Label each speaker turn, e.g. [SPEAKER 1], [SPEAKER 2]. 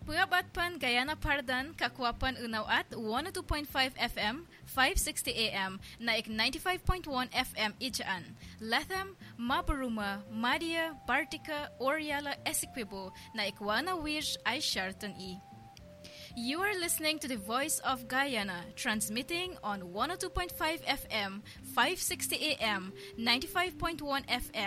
[SPEAKER 1] Puyabatpan Gayana Pardan Kakwapan Unaw at 102.5 FM 560 AM naik 95.1 FM Ijaan Latham Mabaruma Madia Bartica Oriala Essequibo naik 1 Wish ay Sharton E. You are listening to the Voice of Guyana, transmitting on 102.5 FM, 560 AM, 95.1 FM,